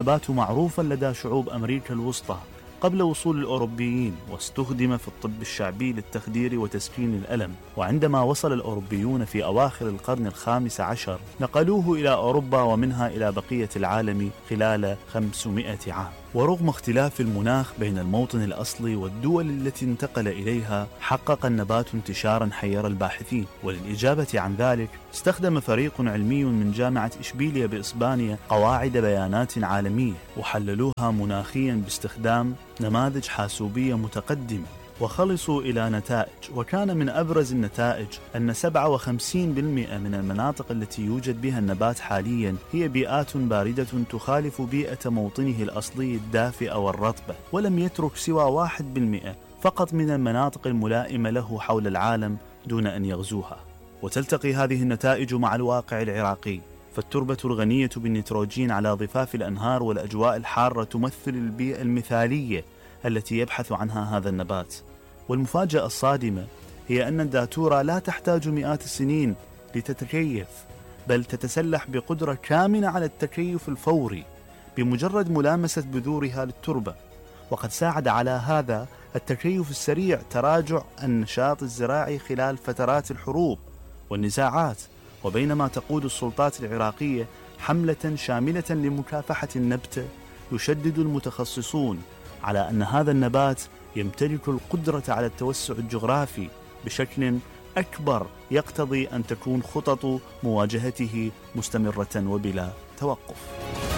النبات معروفا لدى شعوب أمريكا الوسطى قبل وصول الأوروبيين، واستخدم في الطب الشعبي للتخدير وتسكين الألم. وعندما وصل الأوروبيون في أواخر القرن ال15 نقلوه إلى أوروبا ومنها إلى بقية العالم خلال 500 عام. ورغم اختلاف المناخ بين الموطن الأصلي والدول التي انتقل إليها، حقق النبات انتشارا حير الباحثين. وللإجابة عن ذلك استخدم فريق علمي من جامعة إشبيلية بإسبانيا قواعد بيانات عالمية وحللوها مناخيا باستخدام نماذج حاسوبية متقدمة، وخلصوا إلى نتائج. وكان من أبرز النتائج أن 57% من المناطق التي يوجد بها النبات حاليا هي بيئات باردة تخالف بيئة موطنه الأصلي الدافئة والرطبة، ولم يترك سوى 1% فقط من المناطق الملائمة له حول العالم دون أن يغزوها. وتلتقي هذه النتائج مع الواقع العراقي، فالتربة الغنية بالنيتروجين على ضفاف الأنهار والأجواء الحارة تمثل البيئة المثالية التي يبحث عنها هذا النبات. والمفاجأة الصادمة هي أن الداتورة لا تحتاج مئات السنين لتتكيف، بل تتسلح بقدرة كامنة على التكيف الفوري بمجرد ملامسة بذورها للتربة. وقد ساعد على هذا التكيف السريع تراجع النشاط الزراعي خلال فترات الحروب والنزاعات. وبينما تقود السلطات العراقية حملة شاملة لمكافحة النبتة، يشدد المتخصصون على أن هذا النبات يمتلك القدرة على التوسع الجغرافي بشكل أكبر، يقتضي أن تكون خطط مواجهته مستمرة وبلا توقف.